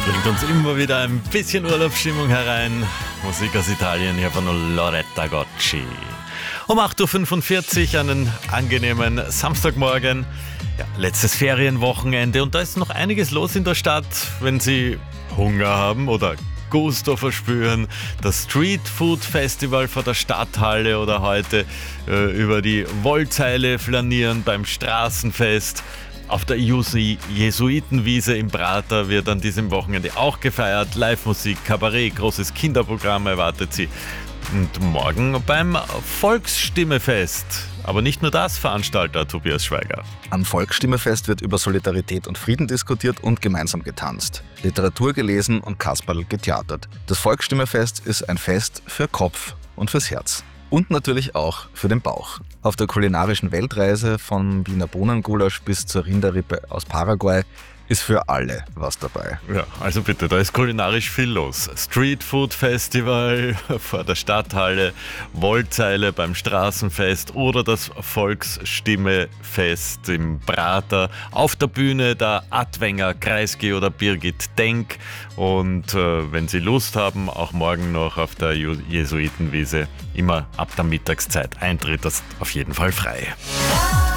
Bringt uns immer wieder ein bisschen Urlaubsstimmung herein. Musik aus Italien hier von Loretta Gocci. Um 8.45 Uhr einen angenehmen Samstagmorgen. Ja, letztes Ferienwochenende und da ist noch einiges los in der Stadt. Wenn Sie Hunger haben oder Gusto verspüren, das Street Food Festival vor der Stadthalle oder heute über die Wollzeile flanieren beim Straßenfest. Auf der Jesuitenwiese im Prater wird an diesem Wochenende auch gefeiert. Live-Musik, Kabarett, großes Kinderprogramm erwartet Sie. Und morgen beim Volksstimmefest. Aber nicht nur das, Veranstalter Tobias Schweiger. Am Volksstimmefest wird über Solidarität und Frieden diskutiert und gemeinsam getanzt, Literatur gelesen und Kasperl getheatert. Das Volksstimmefest ist ein Fest für Kopf und fürs Herz. Und natürlich auch für den Bauch. Auf der kulinarischen Weltreise vom Wiener Bohnengulasch bis zur Rinderrippe aus Paraguay ist für alle was dabei. Ja, also bitte, da ist kulinarisch viel los. Street Food Festival vor der Stadthalle, Wollzeile beim Straßenfest oder das Volksstimmefest im Prater. Auf der Bühne der Adwenger, Kreisky oder Birgit Denk. Und wenn Sie Lust haben, auch morgen noch auf der Jesuitenwiese, immer ab der Mittagszeit. Eintritt ist auf jeden Fall frei.